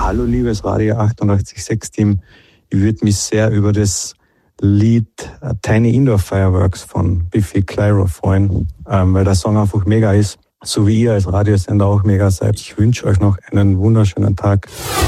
Hallo liebes Radio 88.6 Team, ich würde mich sehr über das Lied Tiny Indoor Fireworks von Biffy Clyro freuen, weil der Song einfach mega ist, so wie ihr als Radiosender auch mega seid. Ich wünsche euch noch einen wunderschönen Tag.